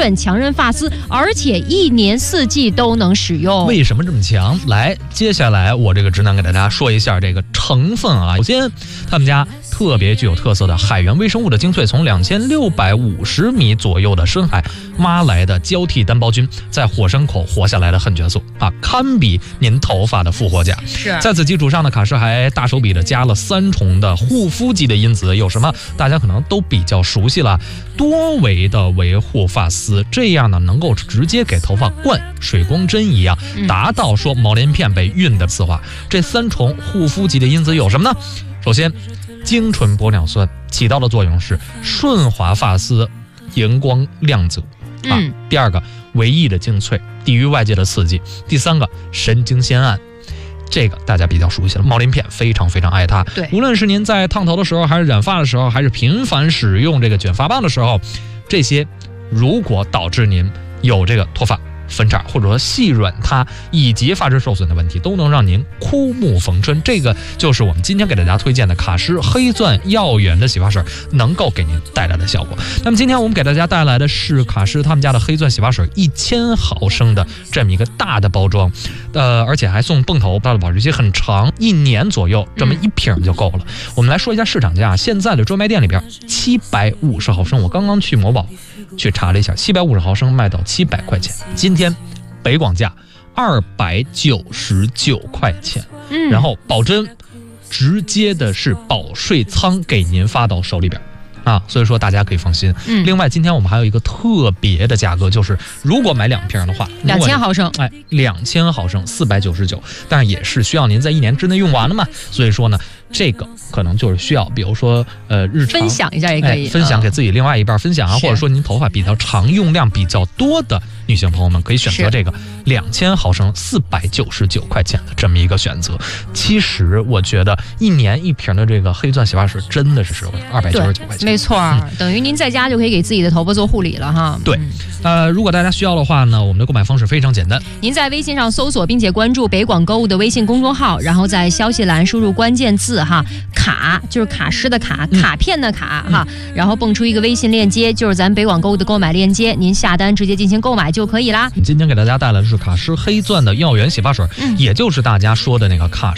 润强韧发丝，而且1年4季都能使用。 为什么这么强？来，接下来我这个直男给大家说一下这个成分啊。首先，他们家特别具有特色的海源微生物的精粹，从2650米左右的深海挖来的交替单胞菌，在火山口活下来的恨菌素啊，堪比您头发的复活甲。 是， 在此基础上呢，卡诗还大手笔的加了3重的护肤级的因子，有什么大家可能都比较熟悉了，多维的维护发丝，这样呢能够直接给头发灌水光针一样，达到说毛鳞片被熨的丝滑。这3重护肤级的因子有什么呢？首先，精纯玻尿酸起到的作用是顺滑发丝，荧光亮泽啊。第二个，维 E 的精粹，抵御外界的刺激。第三个，神经酰胺。这个大家比较熟悉了，毛鳞片非常非常爱它。 对， 无论是您在烫头的时候，还是染发的时候，还是频繁使用这个卷发棒的时候，这些如果导致您有这个脱发、分叉或者说细软塌以及发质受损的问题，都能让您枯木逢春。这个就是我们今天给大家推荐的卡诗黑钻耀源的洗发水能够给您带来的效果。那么今天我们给大家带来的是卡诗他们家的黑钻洗发水1000毫升的这么一个大的包装，而且还送泵头，它的保质期很长，1年左右，这么一瓶就够了。我们来说一下市场价，现在的专卖店里边750毫升，我刚刚去某宝去查了一下，750毫升卖到700块钱。今天北广价299块钱，然后保真直接的是保税仓给您发到手里边啊，所以说大家可以放心。另外今天我们还有一个特别的价格，就是如果买2瓶的话 ，2000毫升 ，2000毫升499，但是也是需要您在1年之内用完了嘛，所以说呢这个可能就是需要，比如说日常分享一下也可以， 分享给自己另外一半分享啊，或者说您头发比较长、用量比较多的女性朋友们，可以选择这个2000毫升499块钱的这么一个选择。其实我觉得1年1瓶的这个黑钻洗发水真的是实惠，299块钱， 没错，等于您在家就可以给自己的头发做护理了哈。 对，如果大家需要的话呢，我们的购买方式非常简单， 您在微信上搜索并且关注北广购物的微信公众号，然后在消息栏输入关键字卡，就是卡诗的卡，卡片的卡哈，然后蹦出一个微信链接，就是咱北广购物的购买链接，您下单直接进行购买就可以啦。 今天给大家带来的是卡诗黑钻的耀源洗发水，也就是大家说的那个卡诗